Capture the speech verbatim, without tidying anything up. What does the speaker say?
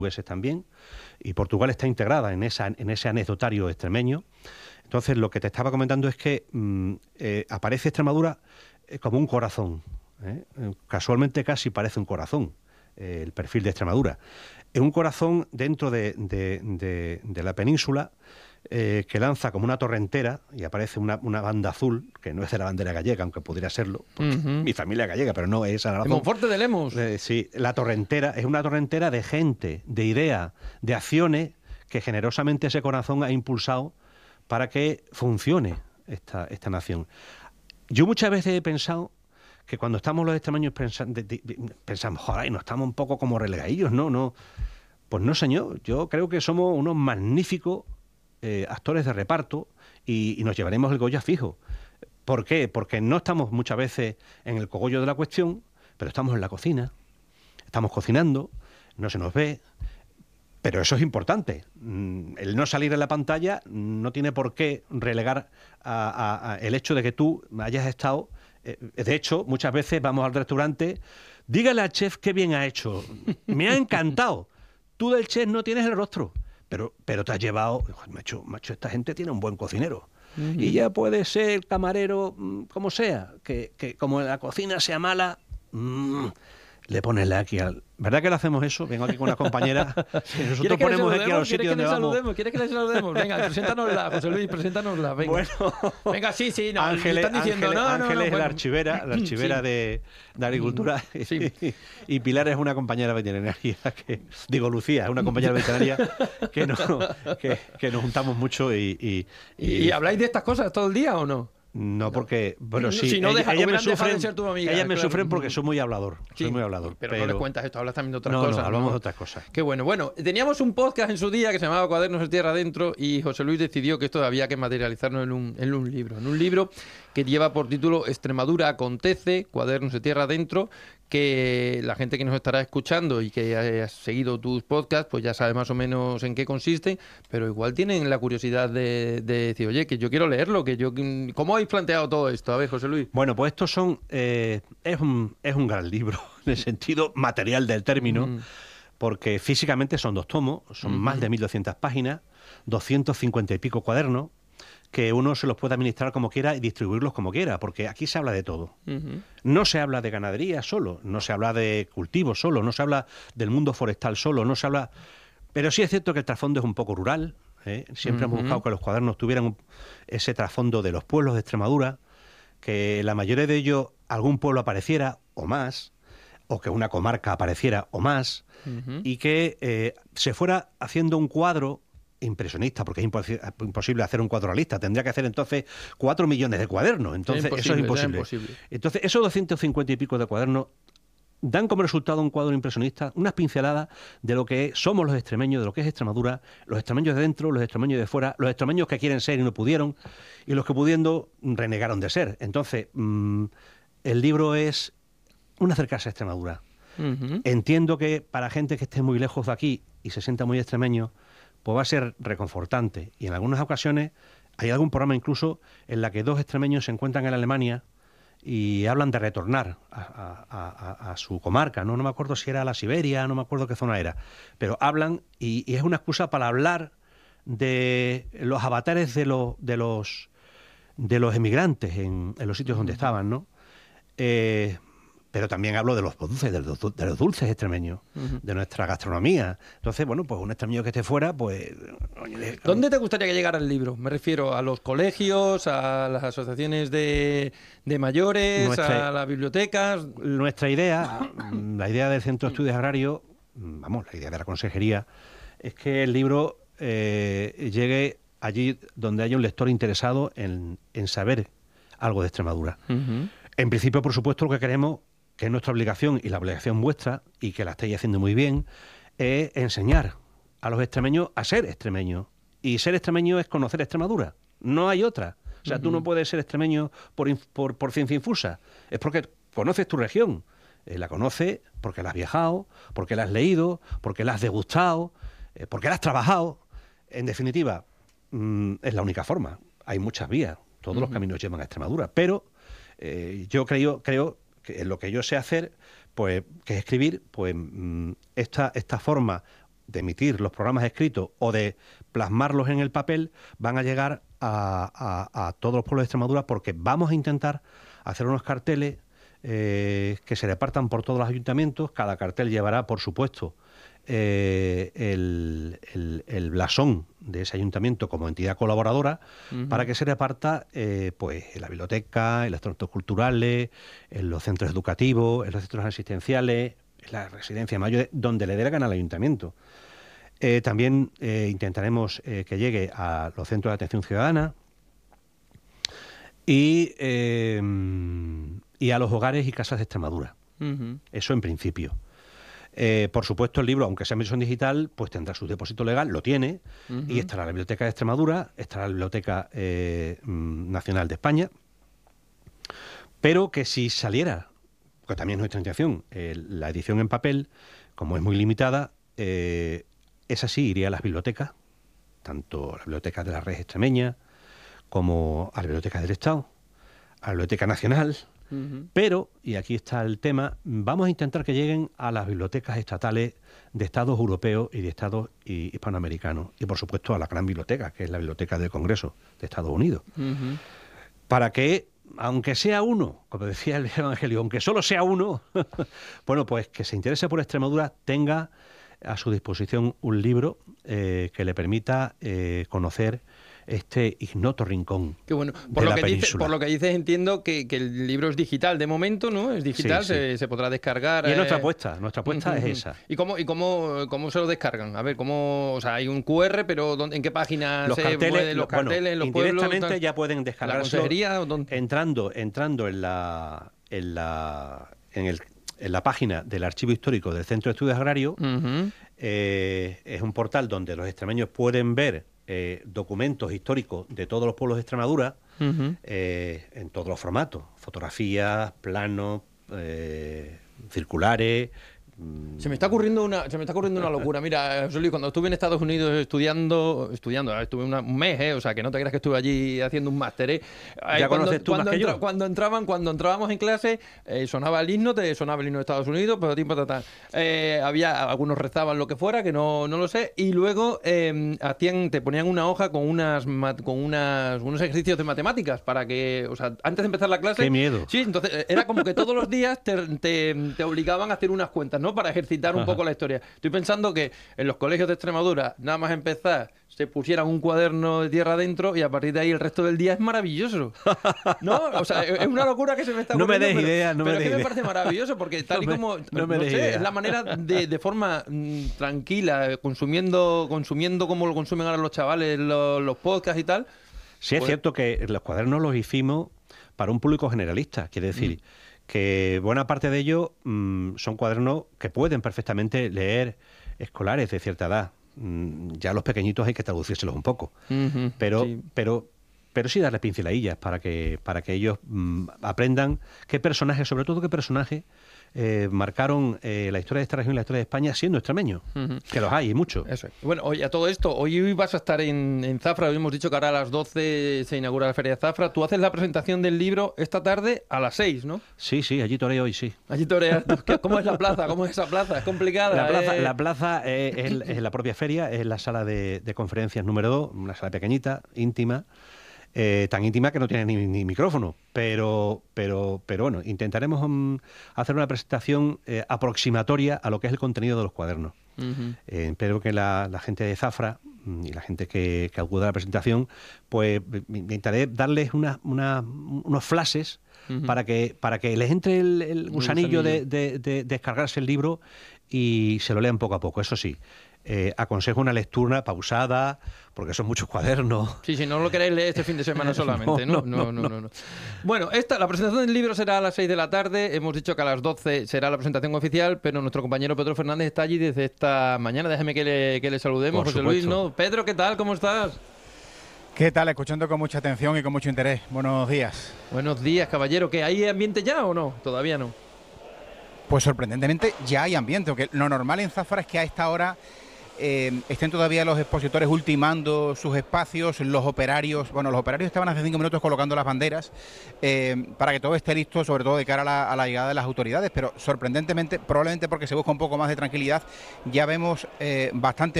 portugueses también, y Portugal está integrada en, esa, en ese anecdotario extremeño. Entonces, lo que te estaba comentando es que mmm, eh, aparece Extremadura eh, como un corazón. ¿eh? Casualmente casi parece un corazón, eh, el perfil de Extremadura. Es un corazón dentro de, de, de, de la península eh, que lanza como una torrentera y aparece una, una banda azul, que no es de la bandera gallega, aunque pudiera serlo, porque uh-huh. mi familia es gallega, pero no es esa la razón. De Monforte de Lemos. Eh, sí, la torrentera es una torrentera de gente, de ideas, de acciones que generosamente ese corazón ha impulsado para que funcione esta, esta nación. Yo muchas veces he pensado que cuando estamos los extremeños pensan, de, de, de, pensamos, joder, no estamos un poco como relegadillos, ¿no? no Pues no, señor. Yo creo que somos unos magníficos eh, actores de reparto y, y nos llevaremos el Goya fijo. ¿Por qué? Porque no estamos muchas veces en el cogollo de la cuestión, pero estamos en la cocina, estamos cocinando, no se nos ve. Pero eso es importante. El no salir en la pantalla no tiene por qué relegar a, a, a el hecho de que tú hayas estado... Eh, de hecho, muchas veces vamos al restaurante, dígale al chef qué bien ha hecho. Me ha encantado. Tú del chef no tienes el rostro, pero, pero te has llevado... Macho, macho, esta gente tiene un buen cocinero. Uh-huh. Y ya puede ser camarero como sea, que, que como la cocina sea mala... Mmm, le pones la aquí al... ¿Verdad que le hacemos eso? Vengo aquí con una compañera. Nosotros ponemos aquí a los sitios donde vamos. ¿Quieres que le saludemos? Venga, preséntanosla, José Luis, preséntanosla. Venga, bueno, venga sí, sí. No, Ángeles, están diciendo, Ángeles, no, no, Ángeles no, es bueno. la archivera, la archivera sí. de, de Agricultura. Sí. Y Pilar es una compañera veterinaria que... Digo, Lucía, es una compañera veterinaria que, no, que, que nos juntamos mucho y y, y... ¿Y habláis de estas cosas todo el día o no? No, porque, bueno, sí, si no ella, deja, ella me sufren, de ser tu amiga, ellas me claro. sufren porque soy muy hablador, sí, soy muy hablador. Pero, pero no les cuentas esto, hablas también de otras no, cosas. No, hablamos ¿no? de otras cosas. Qué bueno. Bueno, teníamos un podcast en su día que se llamaba Cuadernos de Tierra Adentro y José Luis decidió que esto había que materializarlo en un, en un libro. En un libro que lleva por título Extremadura acontece, Cuadernos de Tierra Adentro, que la gente que nos estará escuchando y que haya seguido tus podcasts, pues ya sabe más o menos en qué consiste, pero igual tienen la curiosidad de, de decir, oye, que yo quiero leerlo, que yo... ¿Cómo habéis planteado todo esto? A ver, José Luis. Bueno, pues estos son... Eh, es, un, es un gran libro, en el sentido material del término, mm. porque físicamente son dos tomos, son mm-hmm. más de mil doscientas páginas, doscientos cincuenta y pico cuadernos, que uno se los puede administrar como quiera y distribuirlos como quiera, porque aquí se habla de todo. Uh-huh. No se habla de ganadería solo, no se habla de cultivo solo, no se habla del mundo forestal solo, no se habla... Pero sí es cierto que el trasfondo es un poco rural, ¿eh? Siempre uh-huh. hemos buscado que los cuadernos tuvieran un, ese trasfondo de los pueblos de Extremadura, que la mayoría de ellos algún pueblo apareciera o más, o que una comarca apareciera o más, uh-huh. y que eh, se fuera haciendo un cuadro impresionista, porque es impos- imposible hacer un cuadro realista. Tendría que hacer entonces cuatro millones de cuadernos. Entonces, eso es imposible. imposible. Entonces, esos doscientos cincuenta y pico de cuadernos dan como resultado un cuadro impresionista, unas pinceladas de lo que somos los extremeños, de lo que es Extremadura, los extremeños de dentro, los extremeños de fuera, los extremeños que quieren ser y no pudieron, y los que pudiendo renegaron de ser. Entonces, mmm, el libro es un acercarse a Extremadura. Uh-huh. Entiendo que para gente que esté muy lejos de aquí y se sienta muy extremeño, pues va a ser reconfortante. Y en algunas ocasiones hay algún programa incluso en la que dos extremeños se encuentran en Alemania y hablan de retornar a, a, a, a su comarca, ¿no? No me acuerdo si era la Siberia, no me acuerdo qué zona era, pero hablan y, y es una excusa para hablar de los avatares de los de los de los emigrantes en, en los sitios donde estaban, ¿no? Eh, pero también hablo de los dulces, de los, de los dulces extremeños, uh-huh. de nuestra gastronomía. Entonces, bueno, pues un extremeño que esté fuera, pues... ¿Dónde te gustaría que llegara el libro? Me refiero a los colegios, a las asociaciones de, de mayores, nuestra, a las bibliotecas... Nuestra idea, la idea del Centro de Estudios Agrarios, vamos, la idea de la consejería, es que el libro eh, llegue allí donde haya un lector interesado en, en saber algo de Extremadura. Uh-huh. En principio, por supuesto, lo que queremos, que es nuestra obligación y la obligación vuestra, y que la estáis haciendo muy bien, es enseñar a los extremeños a ser extremeños. Y ser extremeño es conocer Extremadura. No hay otra. O sea, uh-huh. tú no puedes ser extremeño por, por, por ciencia infusa. Es porque conoces tu región. Eh, la conoces porque la has viajado, porque la has leído, porque la has degustado, eh, porque la has trabajado. En definitiva, mmm, es la única forma. Hay muchas vías. Todos uh-huh. los caminos llevan a Extremadura. Pero eh, yo creo... creo que lo que yo sé hacer, pues, que es escribir, pues esta, esta forma de emitir los programas escritos o de plasmarlos en el papel, van a llegar a, a, a todos los pueblos de Extremadura, porque vamos a intentar hacer unos carteles eh, que se repartan por todos los ayuntamientos. Cada cartel llevará, por supuesto, eh, el, el, el blasón de ese ayuntamiento como entidad colaboradora, uh-huh. para que se reparta eh, pues en la biblioteca, en los centros culturales, en los centros educativos, en los centros asistenciales, en la residencia mayor, donde le dé la gana al ayuntamiento. Eh, también eh, intentaremos eh, que llegue a los centros de atención ciudadana y, eh, y a los hogares y casas de Extremadura. Uh-huh. Eso en principio. Eh, por supuesto, el libro, aunque sea en versión digital, pues tendrá su depósito legal, lo tiene, uh-huh. y estará en la Biblioteca de Extremadura, estará en la Biblioteca eh, Nacional de España, pero que si saliera, que también es nuestra intención, eh, la edición en papel, como es muy limitada, eh, esa sí iría a las bibliotecas, tanto a las bibliotecas de la red extremeña como a las bibliotecas del Estado, a la Biblioteca Nacional, uh-huh. pero, y aquí está el tema, vamos a intentar que lleguen a las bibliotecas estatales de estados europeos y de estados hispanoamericanos, y por supuesto a la gran biblioteca, que es la Biblioteca del Congreso de Estados Unidos, uh-huh. para que, aunque sea uno, como decía el Evangelio, aunque solo sea uno, bueno, pues que se interese por Extremadura tenga a su disposición un libro eh, que le permita eh, conocer este ignoto rincón. Qué bueno. Por, de lo la que dice, península. por lo que dices, entiendo que, que el libro es digital de momento, ¿no? Es digital, sí, sí. Se, se podrá descargar. Y es eh... nuestra apuesta, nuestra apuesta uh-huh. es esa. ¿Y cómo y cómo, cómo se lo descargan? A ver, cómo, o sea, hay un cu erre, pero ¿dónde, ¿en qué página los se carteles, pueden los bueno, carteles, los indirectamente pueblos? Ya pueden descargarse entrando, entrando en la, en la, en el, en la página del Archivo Histórico del Centro de Estudios Agrarios. Uh-huh. eh, es un portal donde los extremeños pueden ver Eh, documentos históricos de todos los pueblos de Extremadura, uh-huh. eh, en todos los formatos, fotografías, planos, eh, circulares. Se me está ocurriendo una, se me está ocurriendo una locura. Mira, José Luis, cuando estuve en Estados Unidos estudiando, estudiando, estuve una, un mes, ¿eh? O sea, que no te creas que estuve allí haciendo un máster, ¿eh? Ya cuando, conoces tú cuando, más que entra, yo. cuando entraban, cuando entrábamos en clase, eh, sonaba el himno, te sonaba el himno de Estados Unidos, pero tiempo total. Eh, había algunos rezaban lo que fuera, que no, no lo sé, y luego eh, hacían, te ponían una hoja con unas, con unas, unos ejercicios de matemáticas para que, o sea, antes de empezar la clase. ¡Qué miedo! Sí, entonces era como que todos los días te, te, te obligaban a hacer unas cuentas, ¿no? Para ejercitar un poco la historia. Estoy pensando que en los colegios de Extremadura, nada más empezar, se pusieran un cuaderno de tierra adentro y a partir de ahí el resto del día es maravilloso. ¿No? O sea, es una locura que se me está ocurriendo. No me des pero, idea, no pero me des es que idea. me parece maravilloso porque tal no y me, como, no, me no des sé, idea. es la manera de, de forma mmm, tranquila, consumiendo, consumiendo como lo consumen ahora los chavales, los, los podcasts y tal. Sí, pues, es cierto que los cuadernos los hicimos para un público generalista, quiere decir... Mm. que buena parte de ellos mmm, son cuadernos que pueden perfectamente leer escolares de cierta edad. Mm, ya los pequeñitos hay que traducírselos un poco, uh-huh, pero, sí. pero, pero sí darle pinceladillas para que, para que ellos mmm, aprendan qué personajes, sobre todo qué personajes eh, marcaron eh, la historia de esta región y la historia de España siendo extremeños, uh-huh. que los hay y muchos. Eso es. Bueno, oye, a todo esto, hoy vas a estar en, en Zafra, hoy hemos dicho que ahora a las doce se inaugura la Feria de Zafra. Tú haces la presentación del libro esta tarde a las seis, ¿no? Sí, sí, allí toreo hoy, sí. Allí toreas. ¿Cómo es la plaza? ¿Cómo es esa plaza? Es complicada. La plaza, eh... la plaza es, es, es la propia feria, es la sala de, de conferencias número dos, una sala pequeñita, íntima, Eh, tan íntima que no tiene ni, ni micrófono, pero, pero, pero bueno, intentaremos um, hacer una presentación eh, aproximatoria a lo que es el contenido de los cuadernos. Uh-huh. Eh, espero que la, la gente de Zafra y la gente que, que acuda a la presentación, pues intentaré darles una, una, unos flashes uh-huh. para que para que les entre el, el gusanillo, gusanillo. De, de, de descargarse el libro y se lo lean poco a poco, eso sí. Eh, aconsejo una lectura pausada, porque son muchos cuadernos. Sí, si no lo queréis leer este fin de semana solamente, ¿no? No, no, no. no, no, no. Bueno, esta, la presentación del libro será a las seis de la tarde. Hemos dicho que a las doce será la presentación oficial, pero nuestro compañero Pedro Fernández está allí desde esta mañana. Déjeme que le, que le saludemos, Por José supuesto. Luis, ¿no? Pedro, ¿qué tal? ¿Cómo estás? ¿Qué tal? Escuchando con mucha atención y con mucho interés. Buenos días. Buenos días, caballero. ¿Qué, hay ambiente ya o no? Todavía no. Pues sorprendentemente ya hay ambiente, porque lo normal en Zafra es que a esta hora eh, estén todavía los expositores ultimando sus espacios, los operarios, bueno, los operarios estaban hace cinco minutos colocando las banderas eh, para que todo esté listo, sobre todo de cara a la, a la llegada de las autoridades, pero sorprendentemente, probablemente porque se busca un poco más de tranquilidad, ya vemos eh, bastante